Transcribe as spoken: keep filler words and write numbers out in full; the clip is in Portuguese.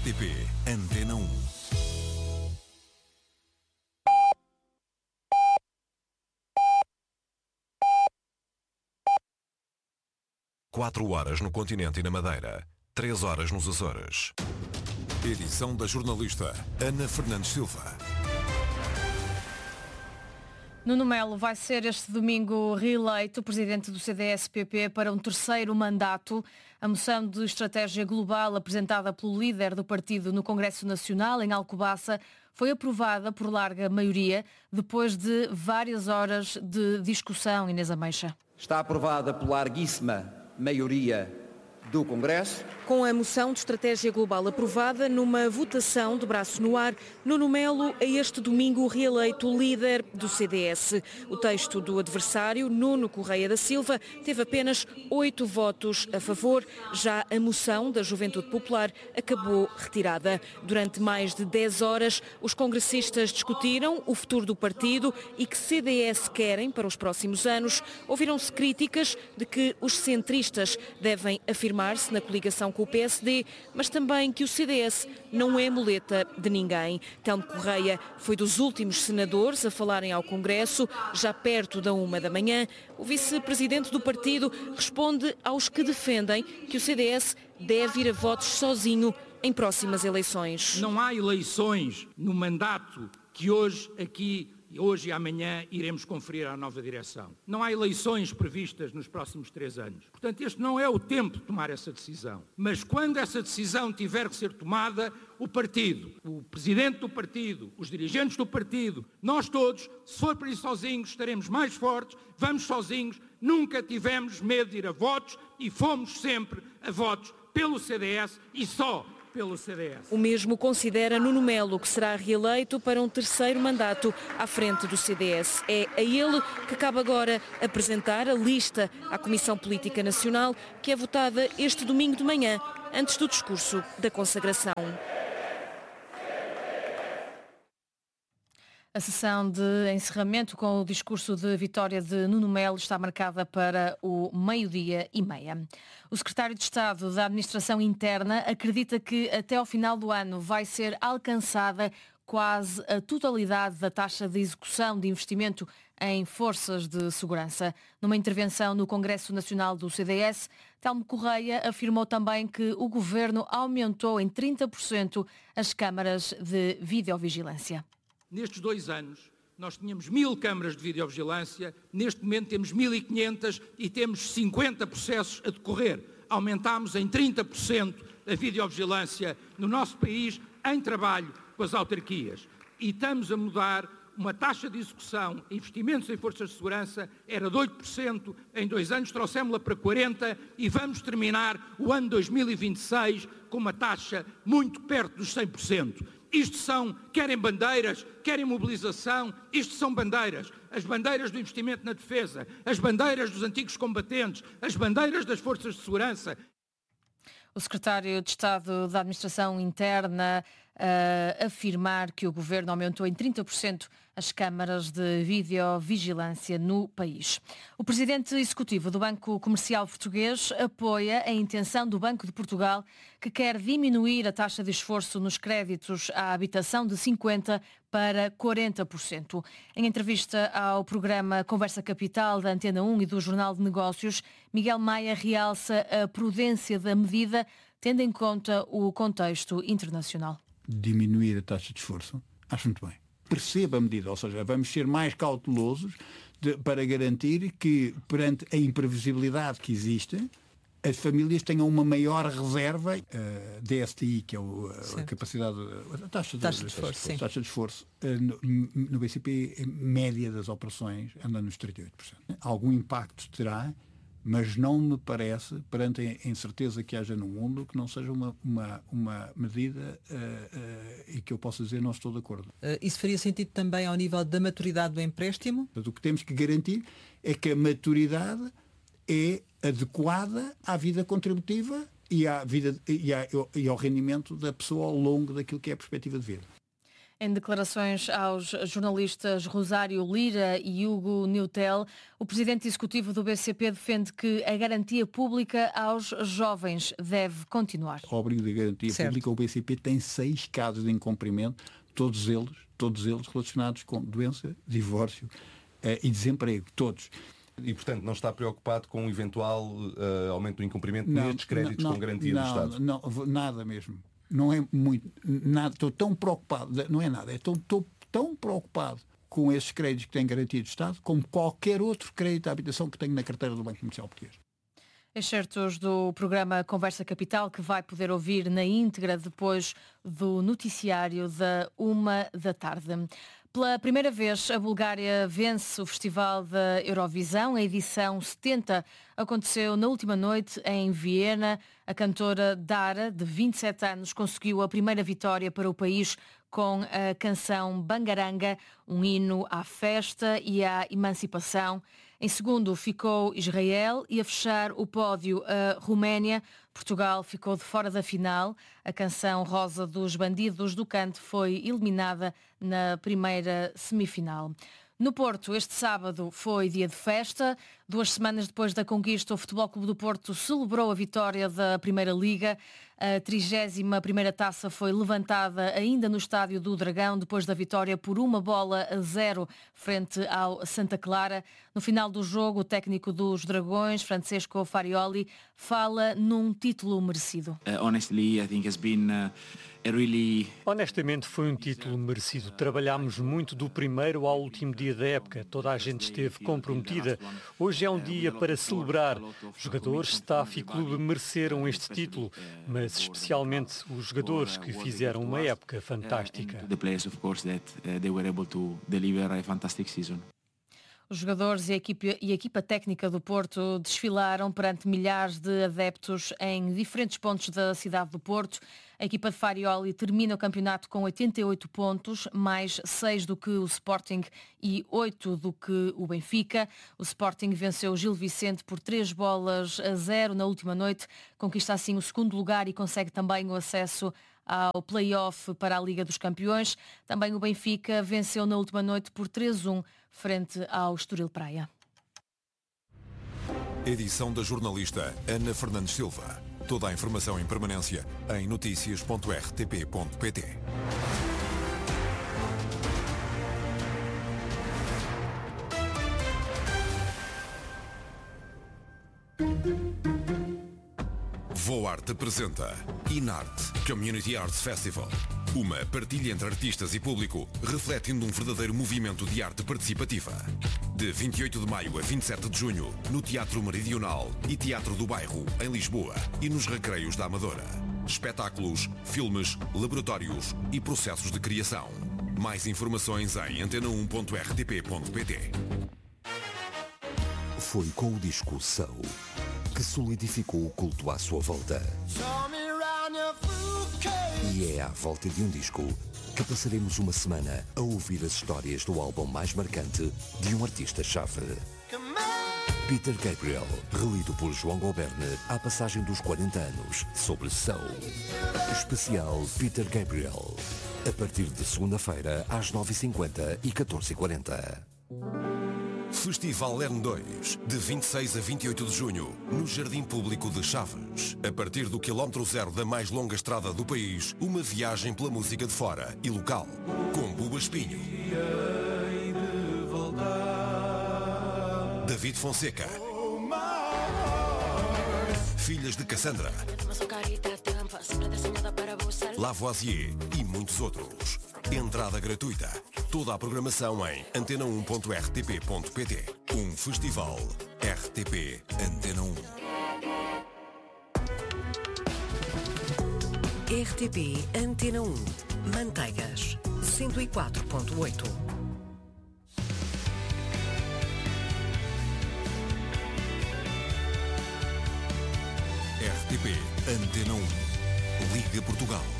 R T P Antena um. Quatro horas no continente e na Madeira. Três horas nos Açores. Edição da jornalista Ana Fernandes Silva. Nuno Melo vai ser este domingo reeleito presidente do C D S P P para um terceiro mandato. A moção de estratégia global apresentada pelo líder do partido no Congresso Nacional, em Alcobaça, foi aprovada por larga maioria depois de várias horas de discussão. Inês Ameixa. Está aprovada por larguíssima maioria do Congresso. Com a moção de estratégia global aprovada numa votação de braço no ar, Nuno Melo é este domingo reeleito líder do C D S. O texto do adversário, Nuno Correia da Silva, teve apenas oito votos a favor. Já a moção da Juventude Popular acabou retirada. Durante mais de dez horas, os congressistas discutiram o futuro do partido e que C D S querem para os próximos anos. Ouviram-se críticas de que os centristas devem afirmar-se na coligação com o P S D, mas também que o C D S não é muleta de ninguém. Telmo Correia foi dos últimos senadores a falarem ao Congresso, já perto da uma da manhã. O vice-presidente do partido responde aos que defendem que o C D S deve ir a votos sozinho em próximas eleições. Não há eleições no mandato que hoje aqui hoje e amanhã iremos conferir à nova direção. Não há eleições previstas nos próximos três anos. Portanto, este não é o tempo de tomar essa decisão. Mas quando essa decisão tiver que ser tomada, o partido, o presidente do partido, os dirigentes do partido, nós todos, se for para ir sozinhos, estaremos mais fortes, vamos sozinhos, nunca tivemos medo de ir a votos e fomos sempre a votos pelo C D S e só pelo C D S. O mesmo considera Nuno Melo, que será reeleito para um terceiro mandato à frente do C D S. É a ele que cabe agora apresentar a lista à Comissão Política Nacional, que é votada este domingo de manhã, antes do discurso da consagração. A sessão de encerramento com o discurso de vitória de Nuno Melo está marcada para o meio-dia e meia. O secretário de Estado da Administração Interna acredita que até ao final do ano vai ser alcançada quase a totalidade da taxa de execução de investimento em forças de segurança. Numa intervenção no Congresso Nacional do C D S, Telmo Correia afirmou também que o Governo aumentou em trinta por cento as câmaras de videovigilância. Nestes dois anos, nós tínhamos mil câmaras de videovigilância, neste momento temos mil e quinhentas e temos cinquenta processos a decorrer. Aumentámos em trinta por cento a videovigilância no nosso país em trabalho com as autarquias. E estamos a mudar uma taxa de execução, investimentos em forças de segurança, era de oito por cento, em dois anos trouxemos-la para quarenta por cento e vamos terminar o ano dois mil e vinte e seis com uma taxa muito perto dos cem por cento. Isto são, querem bandeiras, querem mobilização, isto são bandeiras. As bandeiras do investimento na defesa, as bandeiras dos antigos combatentes, as bandeiras das forças de segurança. O secretário de Estado da Administração Interna a afirmar que o Governo aumentou em trinta por cento as câmaras de videovigilância no país. O presidente executivo do Banco Comercial Português apoia a intenção do Banco de Portugal, que quer diminuir a taxa de esforço nos créditos à habitação de cinquenta por cento para quarenta por cento. Em entrevista ao programa Conversa Capital da Antena um e do Jornal de Negócios, Miguel Maia realça a prudência da medida, tendo em conta o contexto internacional. Diminuir a taxa de esforço, acho muito bem. Perceba a medida, ou seja, vamos ser mais cautelosos de, para garantir que, perante a imprevisibilidade que existe, as famílias tenham uma maior reserva, a D S T I, que é o, a capacidade, a taxa de, taxa de esforço, a taxa de esforço no, no B C P, a média das operações anda nos trinta e oito por cento. Algum impacto terá, mas não me parece, perante a incerteza que haja no mundo, que não seja uma, uma, uma medida uh, uh, e que eu possa dizer não estou de acordo. Uh, isso faria sentido também ao nível da maturidade do empréstimo? Mas o que temos que garantir é que a maturidade é adequada à vida contributiva e, à vida, e, à, e ao rendimento da pessoa ao longo daquilo que é a perspectiva de vida. Em declarações aos jornalistas Rosário Lira e Hugo Neutel, o presidente executivo do B C P defende que a garantia pública aos jovens deve continuar. O abrigo de garantia certo. pública, o B C P tem seis casos de incumprimento, todos eles, todos eles relacionados com doença, divórcio eh, e desemprego, todos. E, portanto, não está preocupado com um eventual uh, aumento do incumprimento não, nestes créditos não, com garantia não, do Estado? Não, nada mesmo. Não é muito, nada, estou tão preocupado, não é nada, estou, estou tão preocupado com esses créditos que têm garantia do Estado como qualquer outro crédito à habitação que tenho na carteira do Banco Comercial Português. Excertos do programa Conversa Capital, que vai poder ouvir na íntegra depois do noticiário da uma da tarde. Pela primeira vez, a Bulgária vence o Festival da Eurovisão. A edição setenta aconteceu na última noite em Viena. A cantora Dara, de vinte e sete anos, conseguiu a primeira vitória para o país com a canção Bangaranga, um hino à festa e à emancipação. Em segundo ficou Israel e a fechar o pódio a Roménia. Portugal ficou de fora da final. A canção Rosa dos Bandidos do Canto foi eliminada na primeira semifinal. No Porto, este sábado foi dia de festa. Duas semanas depois da conquista, o Futebol Clube do Porto celebrou a vitória da Primeira Liga. A trigésima primeira taça foi levantada ainda no Estádio do Dragão, depois da vitória por uma bola a zero frente ao Santa Clara. No final do jogo, o técnico dos Dragões, Francesco Farioli, fala num título merecido. Uh, honestly, I think it's been uh... Honestamente, foi um título merecido. Trabalhámos muito do primeiro ao último dia da época. Toda a gente esteve comprometida. Hoje é um dia para celebrar. Jogadores, staff e clube mereceram este título, mas especialmente os jogadores que fizeram uma época fantástica. Os jogadores e a, equipa, e a equipa técnica do Porto desfilaram perante milhares de adeptos em diferentes pontos da cidade do Porto. A equipa de Farioli termina o campeonato com oitenta e oito pontos, mais seis do que o Sporting e oito do que o Benfica. O Sporting venceu o Gil Vicente por três bolas a zero na última noite, conquista assim o segundo lugar e consegue também o acesso ao play-off para a Liga dos Campeões. Também o Benfica venceu na última noite por três a um frente ao Estoril Praia. Edição da jornalista Ana Fernandes Silva. Toda a informação em permanência em notícias ponto r t p ponto p t. Voarte apresenta Inarte Community Arts Festival. Uma partilha entre artistas e público, refletindo um verdadeiro movimento de arte participativa. De vinte e oito de maio a vinte e sete de junho, no Teatro Meridional e Teatro do Bairro, em Lisboa, e nos Recreios da Amadora. Espetáculos, filmes, laboratórios e processos de criação. Mais informações em antena um ponto r t p ponto p t. Foi com o disco Soul que solidificou o culto à sua volta. E é à volta de um disco que passaremos uma semana a ouvir as histórias do álbum mais marcante de um artista-chave. Peter Gabriel, relido por João Goberne à passagem dos quarenta anos, sobre Soul. Especial Peter Gabriel. A partir de segunda-feira, às nove e cinquenta e catorze e quarenta. Festival L N dois, de vinte e seis a vinte e oito de junho, no Jardim Público de Chaves. A partir do quilómetro zero da mais longa estrada do país, uma viagem pela música de fora e local, com Buba Espinho, David Fonseca, Filhas de Cassandra, Lavoisier e muitos outros. Entrada gratuita. Toda a programação em antena um ponto r t p ponto p t. Um festival R T P Antena um. R T P Antena um. Manteigas cento e quatro ponto oito. R T P Antena um. Liga Portugal.